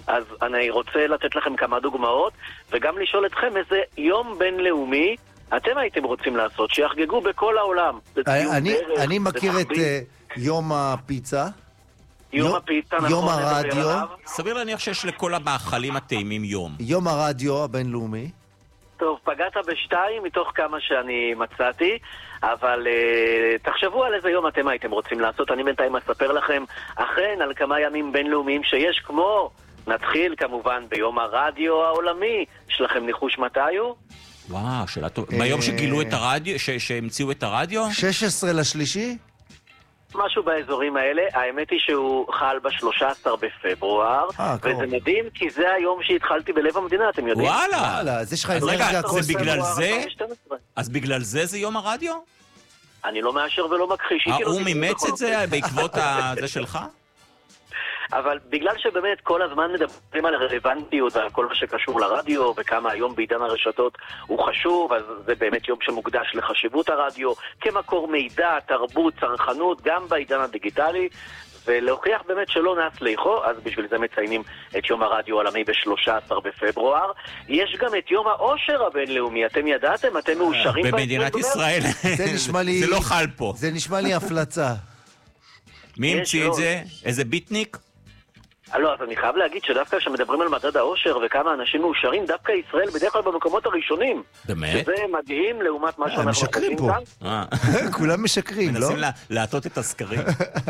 אז אני רוצה לתת לכם כמה דוגמאות, וגם לשאול אתכם איזה יום בינלאומי אתם הייתם רוצים לעשות, שיחגגו בכל העולם. אני מכיר את יום הפיצה. יום הפיצה, נכון. יום הרדיו. סביר להניח שיש לכל המאכלים הטעימים יום. יום הרדיו הבינלאומי. טוב, פגעת בשתיים מתוך כמה שאני מצאתי, אבל תחשבו על איזה יום אתם הייתם רוצים לעשות. אני בינתיים אספר לכם אכן על כמה ימים בינלאומיים שיש, כמו נתחיל כמובן ביום הרדיו העולמי. יש לכם ניחוש מתי הוא? וואו, שאלה טוב. ביום שגילו את הרדיו, שהמציאו את הרדיו? 16 לשלישי? משהו באזורים האלה. האמת היא שהוא חל ב-13 בפברואר, וזה מדהים כי זה היום שהתחלתי בלב המדינה, אתם יודעים? וואלה! אז יש לך רגע, זה בגלל זה? אז בגלל זה יום הרדיו? אני לא מאשר ולא מכחיש. הוא מימץ את זה בעקבות זה שלך? אבל בגלל שבאמת כל הזמן מדברים על הרלוונטיות ועל כל מה שקשור לרדיו, וכמה היום בעידן הרשתות הוא חשוב, אז זה באמת יום שמוקדש לחשיבות הרדיו כמקור מידע, תרבות, צרכנות, גם בעידן הדיגיטלי, ולהוכיח באמת שלא נס ליחו, אז בשביל זה מציינים את יום הרדיו העולמי ב-13 בפברואר. יש גם את יום העושר הבינלאומי, אתם ידעתם? אתם מאושרים במדינת ישראל. זה לא חל פה. זה נשמע לי הפלצה. מי המציא את זה? איזה ביטניק? לא, אז אני חייב להגיד שדווקא כשמדברים על מדד העושר וכמה אנשים מאושרים, דווקא ישראל בדרך כלל במקומות הראשונים. באמת? שזה מדהים לעומת מה שאנחנו משקרים פה. כולם משקרים, לא? מנסים להטות את הסקרים.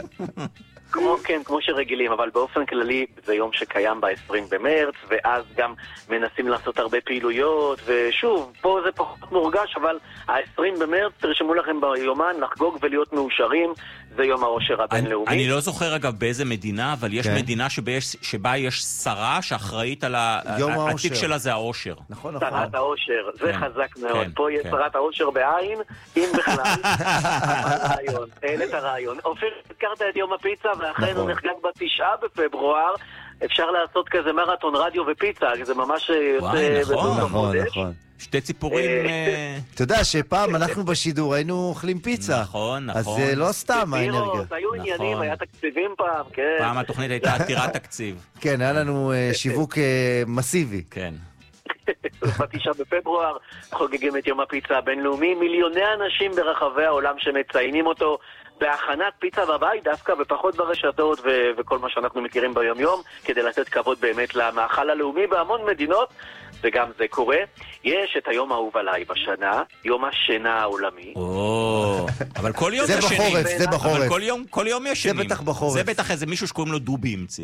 כן, כמו שרגילים, אבל באופן כללי זה יום שקיים ב-20 במרץ, ואז גם מנסים לעשות הרבה פעילויות, ושוב, פה זה פחות מורגש, אבל ה-20 במרץ תרשמו לכם ביומן לחגוג ולהיות מאושרים, זה יום העושר הבינלאומי. אני לא זוכר אגב באיזה מדינה, אבל יש מדינה שבה יש שרה שאחראית על התיק שלה, זה העושר. נכון, נכון. שרת העושר, זה חזק מאוד. פה יש שרת העושר בעין, אם בכלל. העלית הרעיון. אופיר, הזכרת את יום הפיצה, ואכן הוא נחגג ב9 בפברואר. אפשר לעשות כזה מרתון רדיו ופיצה, זה ממש יוצא נכון, נכון. שתי ציפורים. אתה יודע שפעם אנחנו בשידור היינו אוכלים פיצה. נכון, אז זה לא סתם האנרגיה. היו עניינים, היה תקציבים פעם, כן. פעם התוכנית הייתה עתירת תקציב. כן, היה לנו שיווק מסיבי. כן. ב9 בפברואר חוגגים את יום הפיצה הבינלאומי. מיליוני אנשים ברחבי העולם שמציינים אותו בהכנת פיצה בבית, דווקא ופחות ברשתות וכל מה שאנחנו מכירים ביום יום, כדי לתת כבוד באמת למאכל הלאומי בהמון מדינות, וגם זה קורה. יש את היום האהוב עליי בשנה, יום השינה העולמי. אבל כל יום זה בחורף, זה בחורף. אבל כל יום ישנים. זה בטח בחורף. זה בטח איזה מישהו שקוראים לו דובי המציא.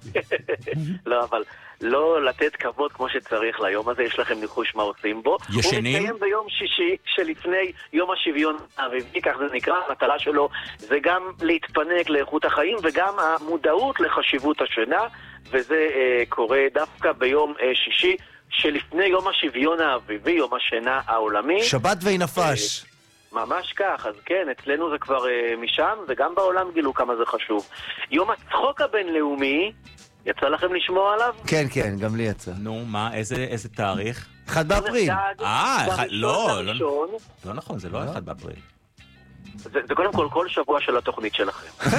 לא, אבל לא לתת כבוד כמו שצריך ליום הזה, יש לכם ניחוש מה עושים בו. ישנים? הוא מתקיים ביום שישי שלפני יום השוויון האביבי, כך זה נקרא, המטרה שלו זה גם להתפנק לאיכות החיים וגם המודעות לחשיבות השינה, וזה קורה דווקא ביום שישי שלפני יום השוויון האביבי, יום השינה העולמי. שבת וינפש. ממש כך, אז כן, אצלנו זה כבר משם, וגם בעולם גילו כמה זה חשוב. יום הצחוק הבינלאומי, יצא לכם לשמוע עליו? כן, כן, גם לי יצא. נו, מה, איזה תאריך? 1 באפריל. לא נכון, זה לא 1 באפריל. זה קודם כל שבוע של התוכנית שלכם.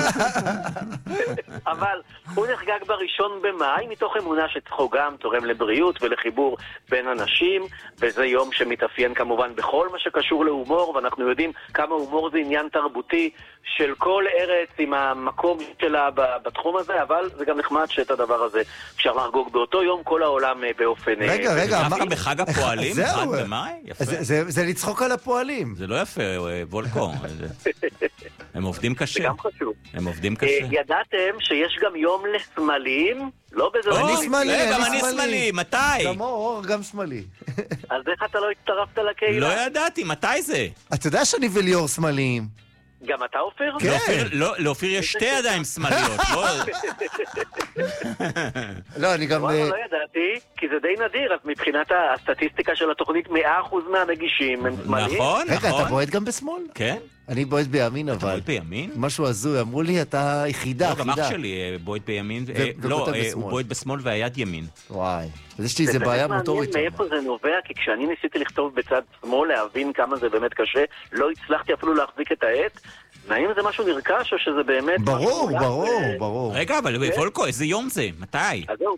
אבל הוא נחגג ב1 במאי, מתוך אמונה שצחוק גם תורם לבריאות ולחיבור בין אנשים, וזה יום שמתאפיין כמובן בכל מה שקשור להומור, ואנחנו יודעים כמה הומור זה עניין תרבותי של כל ארץ עם המקום שלה בתחום הזה, אבל זה גם נחמד שאת הדבר הזה אפשר לחגוג באותו יום כל העולם באופן... רגע, דווקא בחג הפועלים? 1 במאי? יפה. זה לצחוק על הפועלים. זה לא יפה, וולקו. הם עובדים קשה. זה גם חשוב. הם עובדים קשה. ידעתם שיש גם יום לסמלים? לא בזה... אני שמאלי, גם אני שמאלי. מתי? גם אור, גם שמאלי. אז איך אתה לא הצטרפת לקהילה? לא ידעתי, מתי זה? אתה יודע שאני וליאור שמאליים. גם אתה אופיר? כן. לאופיר יש 2 ידיים שמאליות, לא? לא, אני גם... לא ידעתי, כי זה די נדיר, אז מבחינת הסטטיסטיקה של התוכנית 100% מהמגישים הם שמאליים. נכון. רגע, אתה בועט גם בשמאל? כן. אני בועט בימין, אבל... אתה בועט בימין? משהו הזוי, אמרו לי, אתה יחידה. לא, גם אח שלי בועט בימין. לא, הוא בועט בשמאל והיד ימין. וואי, אז יש לי איזה בעיה מוטורית. זה באמת מעניין מאיפה זה נובע, כי כשאני ניסיתי לכתוב בצד שמאל, להבין כמה זה באמת קשה, לא הצלחתי אפילו להחזיק את העט. האם זה משהו נרכש או שזה באמת... ברור. רגע, אבל וולקו, איזה יום זה? מתי? אז זהו,